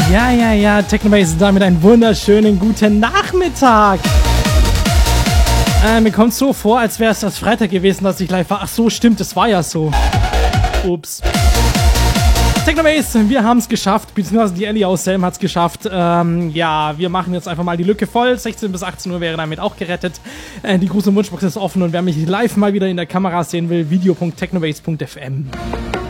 Ja, Technobase, damit einen wunderschönen guten Nachmittag. Mir kommt so vor, als wäre es das Freitag gewesen, dass ich live war. Ach so, stimmt, es war ja so. Ups. Technobase, wir haben es geschafft, beziehungsweise die Ellie aus Selm hat es geschafft. Ja, wir machen jetzt einfach mal die Lücke voll. 16 bis 18 Uhr wäre damit auch gerettet. Die große Wunschbox ist offen und wer mich live mal wieder in der Kamera sehen will, video.technobase.fm.